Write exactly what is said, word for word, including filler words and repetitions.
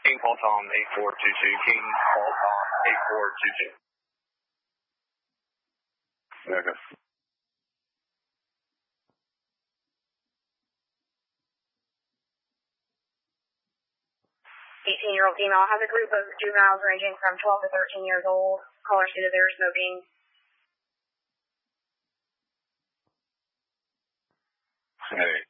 King call Tom eight four two two. King call Tom eight four two two. Okay. eighteen-year-old female has a group of juveniles ranging from twelve to thirteen years old. Caller stated they were smoking. Hey.